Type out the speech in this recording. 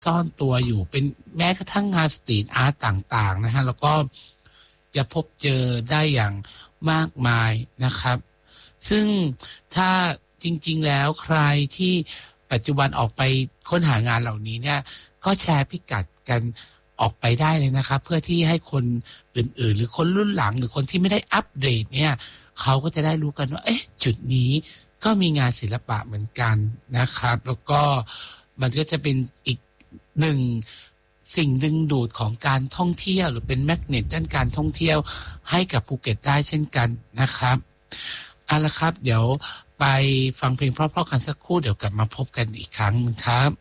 ซ่อนตัวอยู่เป็นแม้กระทั่งงานสตรีทอาร์ตต่างๆนะฮะแล้วก็จะพบเจอได้อย่างมากมายนะครับซึ่งถ้าจริงๆแล้วใครที่ปัจจุบันออกไปค้นหางานเหล่านี้เนี่ยก็แชร์พิกัดกันออกไปได้เลยนะครับเพื่อที่ให้คนอื่นๆหรือคนรุ่นหลังหรือคนที่ไม่ได้อัปเดตเนี่ยเขาก็จะได้รู้กันว่าจุดนี้ก็มีงานศิลปะเหมือนกันนะครับแล้วก็มันก็จะเป็นอีกหนึ่งสิ่งดึงดูดของการท่องเที่ยวหรือเป็นแมกเนตด้านการท่องเที่ยวให้กับภูเก็ตได้เช่นกันนะครับเอาละครับเดี๋ยวไปฟังเพลงเพราะๆกันสักครู่เดี๋ยวกลับมาพบกันอีกครั้งครับ